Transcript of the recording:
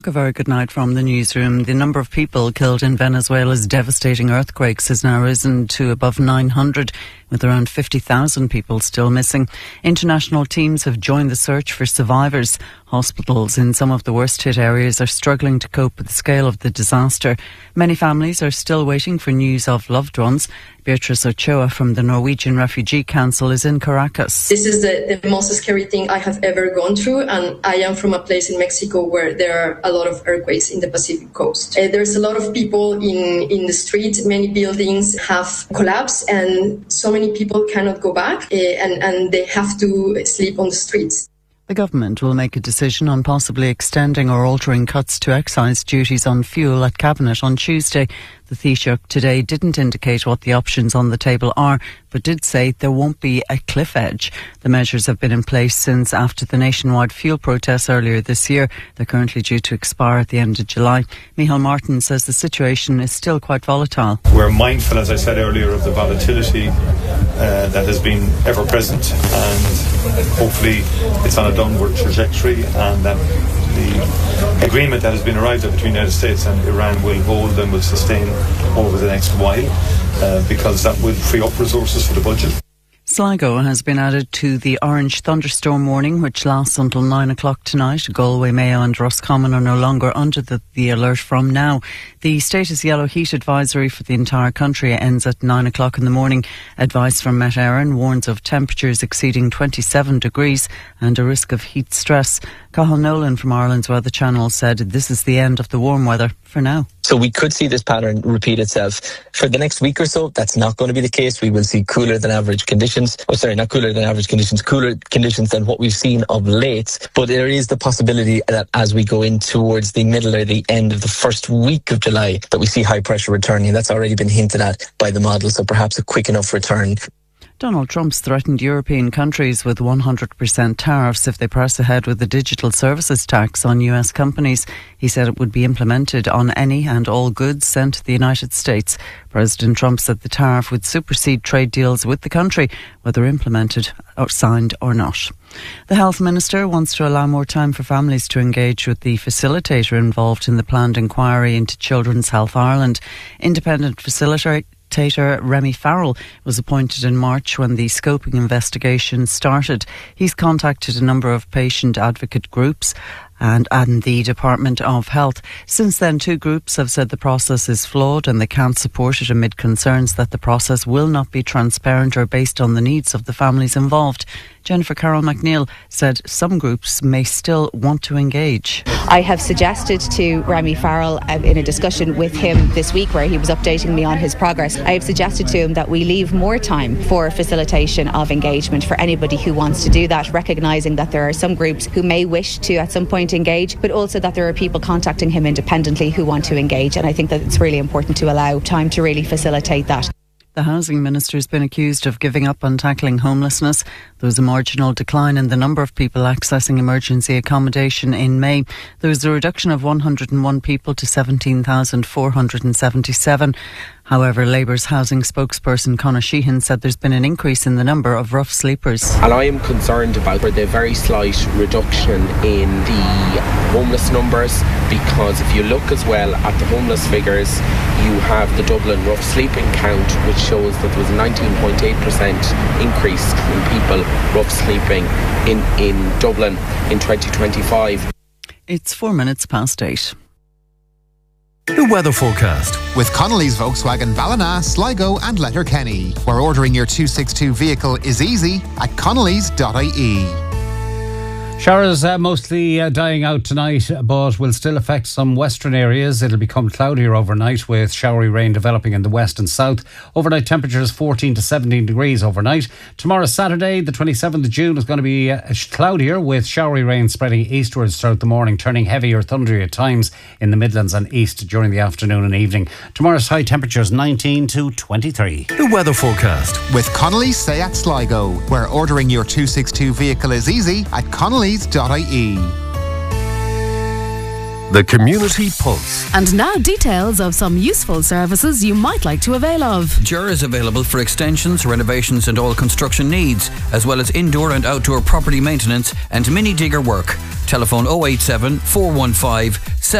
A very good night from the newsroom. The number of people killed in Venezuela's devastating earthquakes has now risen to above 900, with around 50,000 people still missing. International teams have joined the search for survivors. Hospitals in some of the worst-hit areas are struggling to cope with the scale of the disaster. Many families are still waiting for news of loved ones. Beatrice Ochoa from the Norwegian Refugee Council is in Caracas. This is the most scary thing I have ever gone through, and I am from a place in Mexico where there are a lot of earthquakes in the Pacific coast. There's a lot of people in the streets. Many buildings have collapsed, and so many people cannot go back, and they have to sleep on the streets. The government will make a decision on possibly extending or altering cuts to excise duties on fuel at Cabinet on Tuesday. The Taoiseach today didn't indicate what the options on the table are, but did say there won't be a cliff edge. The measures have been in place since after the nationwide fuel protests earlier this year. They're currently due to expire at the end of July. Micheál Martin says the situation is still quite volatile. We're mindful, as I said earlier, of the volatility that has been ever present, and hopefully it's on a downward trajectory, and that the agreement that has been arrived at between the United States and Iran will hold and will sustain over the next while, because that will free up resources for the budget. Sligo has been added to the orange thunderstorm warning, which lasts until 9 o'clock tonight. Galway, Mayo and Roscommon are no longer under the alert from now. The status yellow heat advisory for the entire country ends at 9 o'clock in the morning. Advice from Met Éireann warns of temperatures exceeding 27 degrees and a risk of heat stress. Cathal Nolan from Ireland's Weather Channel said this is the end of the warm weather for now. So we could see this pattern repeat itself for the next week or so. That's not going to be the case. We will see cooler than average conditions. Oh, sorry, not cooler than average conditions, cooler conditions than what we've seen of late. But there is the possibility that as we go in towards the middle or the end of the first week of July, that we see high pressure returning. That's already been hinted at by the model, so perhaps a quick enough return. Donald Trump's threatened European countries with 100% tariffs if they press ahead with the digital services tax on US companies. He said it would be implemented on any and all goods sent to the United States. President Trump said the tariff would supersede trade deals with the country, whether implemented or signed or not. The Health Minister wants to allow more time for families to engage with the facilitator involved in the planned inquiry into Children's Health Ireland. Independent facilitator Remy Farrell was appointed in March when the scoping investigation started. He's contacted a number of patient advocate groups and the Department of Health. Since then, two groups have said the process is flawed and they can't support it amid concerns that the process will not be transparent or based on the needs of the families involved. Jennifer Carroll McNeil said some groups may still want to engage. I have suggested to Remy Farrell in a discussion with him this week where he was updating me on his progress, I have suggested to him that we leave more time for facilitation of engagement for anybody who wants to do that, recognising that there are some groups who may wish to at some point engage, but also that there are people contacting him independently who want to engage, and I think that it's really important to allow time to really facilitate that. The Housing Minister has been accused of giving up on tackling homelessness. There was a marginal decline in the number of people accessing emergency accommodation in May. There was a reduction of 101 people to 17,477. However, Labour's housing spokesperson Conor Sheehan said there's been an increase in the number of rough sleepers. And I am concerned about the very slight reduction in the homeless numbers, because if you look as well at the homeless figures, you have the Dublin rough sleeping count, which shows that there was a 19.8% increase in people rough sleeping in Dublin in 2025. It's 4 minutes past 8. The weather forecast with Connolly's Volkswagen Ballina, Sligo and Letterkenny, where ordering your 262 vehicle is easy at connolly's.ie. Showers mostly dying out tonight, but will still affect some western areas. It'll become cloudier overnight with showery rain developing in the west and south. Overnight temperatures 14 to 17 degrees overnight. Tomorrow, Saturday, the 27th of June, is going to be cloudier with showery rain spreading eastwards throughout the morning, turning heavy or thundery at times in the Midlands and east during the afternoon and evening. Tomorrow's high temperatures 19 to 23. The weather forecast with Connolly's Seat Sligo, where ordering your 262 vehicle is easy at connolly's.ie. The Community Pulse. And now details of some useful services you might like to avail of. Jura is available for extensions, renovations and all construction needs, as well as indoor and outdoor property maintenance and mini digger work. Telephone 087 415